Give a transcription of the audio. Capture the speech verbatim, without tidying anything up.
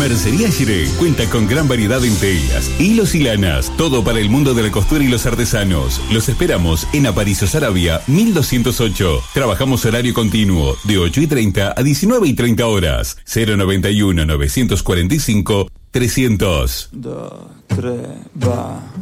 Mercería Giré cuenta con gran variedad en telas, hilos y lanas, todo para el mundo de la costura y los artesanos. Los esperamos en Aparicio Saravia, mil doscientos ocho. Trabajamos horario continuo, de ocho y treinta a diecinueve y treinta horas. cero noventa y uno, novecientos cuarenta y cinco, trescientos. Dos, tres, va.